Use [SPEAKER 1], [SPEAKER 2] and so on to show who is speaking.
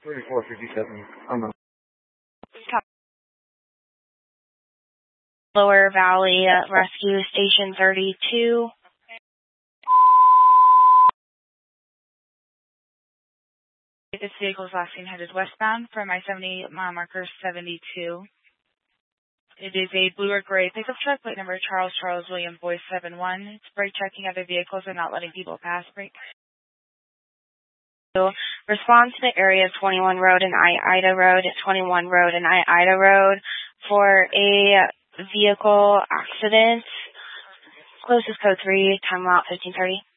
[SPEAKER 1] 3457.
[SPEAKER 2] Lower Valley Rescue Station 32. This vehicle is last seen headed westbound from I-70 mile marker 72. It is a blue or gray pickup truck, plate number Charles William Boyce 71. It's brake checking other vehicles and not letting people pass. Brake. So, respond to the area of 21 Road and I-Ida Road, 21 Road and I-Ida Road for a vehicle accident. Closest code 3, time out 1530.